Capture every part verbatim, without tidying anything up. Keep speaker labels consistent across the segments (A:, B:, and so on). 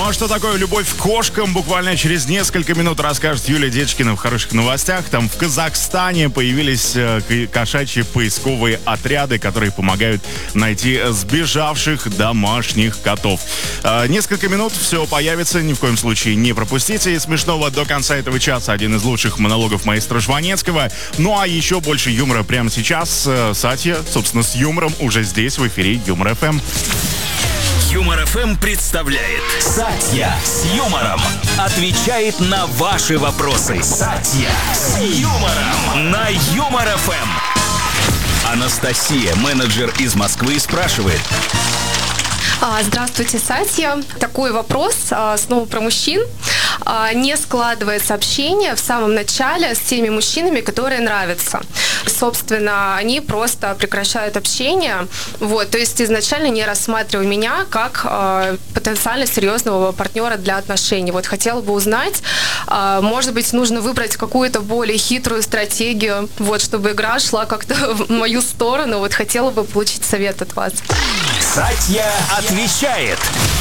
A: Ну а что такое любовь к кошкам? Буквально через несколько минут расскажет Юлия Дечкина в хороших новостях. Там в Казахстане появились э, кошачьи поисковые отряды, которые помогают найти сбежавших домашних котов. Э, несколько минут все появится, ни в коем случае не пропустите. И смешного до конца этого часа один из лучших монологов маэстро Жванецкого. Ну а еще больше юмора прямо сейчас. Э, Сатья, собственно, с юмором уже здесь в эфире Юмор эф эм.
B: Юмор эф эм представляет Сатья с юмором. Отвечает на ваши вопросы. Сатья с юмором на Юмор эф эм. Анастасия, менеджер из Москвы, спрашивает.
C: Здравствуйте, Сатья. Такой вопрос, снова про мужчин. Не складывается общение в самом начале с теми мужчинами, которые нравятся. Собственно, они просто прекращают общение. Вот, то есть изначально не рассматривая меня как э, потенциально серьезного партнера для отношений. Вот хотела бы узнать, э, может быть, нужно выбрать какую-то более хитрую стратегию, вот, чтобы игра шла как-то в мою сторону. Вот хотела бы получить совет от вас.
B: Сатья отвечает.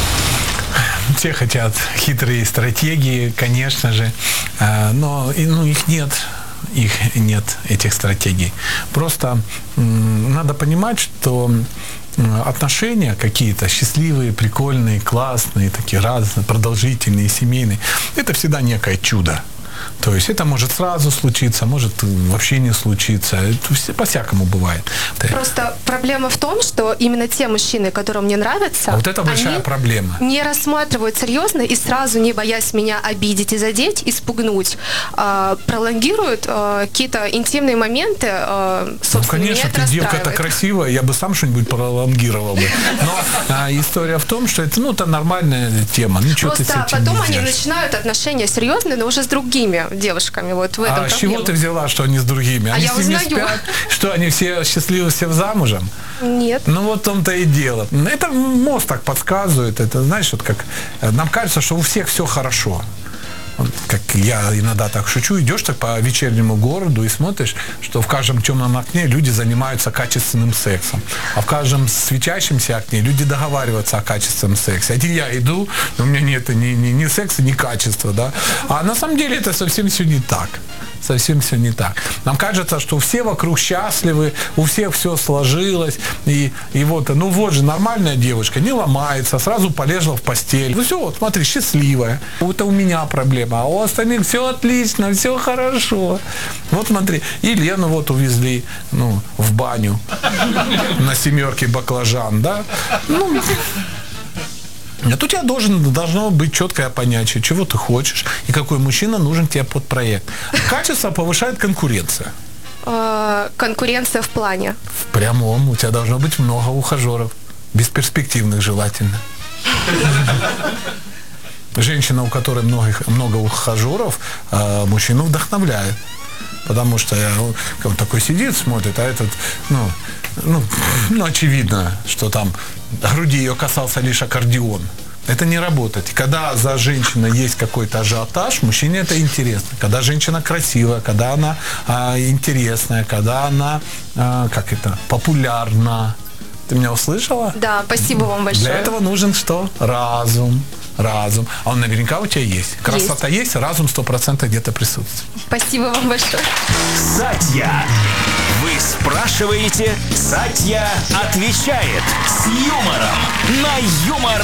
D: Все хотят хитрые стратегии, конечно же, но ну, их нет. Их нет, этих стратегий. Просто м, надо понимать, что отношения какие-то счастливые, прикольные, классные, такие разные, продолжительные, семейные, это всегда некое чудо. То есть это может сразу случиться, может вообще не случиться. Это по-всякому бывает.
C: Просто проблема в том, что именно те мужчины, которые мне нравятся,
D: а вот это большая проблема.
C: Не рассматривают серьезно и сразу, не боясь меня обидеть и задеть, испугнуть, э, пролонгируют э, какие-то интимные моменты. Э, собственно,
D: ну, конечно, ты девка-то красивая, я бы сам что-нибудь пролонгировал бы. Но а, история в том, что это, ну, это нормальная тема. Ничего
C: Просто
D: ты с этим
C: потом
D: не
C: они
D: сделаешь.
C: начинают отношения серьезные, но уже с другими девушками. Вот в этом
D: а с чего ты взяла, что они с другими?
C: А
D: они
C: я
D: с ними
C: узнаю.
D: спят? Что, они все счастливы, все замужем?
C: Нет.
D: Ну вот в том-то и дело. Это мозг так подсказывает. Это, знаешь, вот как нам кажется, что у всех все хорошо. Вот, как я иногда так шучу, идешь так по вечернему городу и смотришь, что в каждом темном окне люди занимаются качественным сексом, а в каждом светящемся окне люди договариваются о качественном сексе. А я иду, у меня нет ни, ни, ни секса, ни качества, да. А на самом деле это совсем все не так. Совсем все не так. Нам кажется, что все вокруг счастливы, у всех все сложилось, и, и вот, ну вот же нормальная девушка, не ломается, сразу полезла в постель. Ну все, вот смотри, счастливая. Это у меня проблема, а у остальных все отлично, все хорошо. Вот смотри, и Лену вот увезли, ну, в баню на семерке баклажан, да? Ну, нет, у тебя должен, должно быть четкое понятие, чего ты хочешь и какой мужчина нужен тебе под проект. Качество повышает конкуренция.
C: Конкуренция в плане?
D: В прямом. У тебя должно быть много ухажеров. Бесперспективных желательно. Женщина, у которой много, много ухажеров, мужчину вдохновляет. Потому что он такой сидит, смотрит, а этот, ну, ну, ну, очевидно, что там груди ее касался лишь аккордеон. Это не работает. Когда за женщиной есть какой-то ажиотаж, мужчине это интересно. Когда женщина красивая, когда она а, интересная, когда она, а, как это, популярна. Ты меня услышала?
C: Да, спасибо вам большое.
D: Для этого нужен что? Разум. Разум. А он наверняка у тебя есть. Красота есть, есть разум сто процентов где-то присутствует.
C: Спасибо вам большое.
B: Сатья. Вы спрашиваете, Сатья отвечает с юмором на Юмор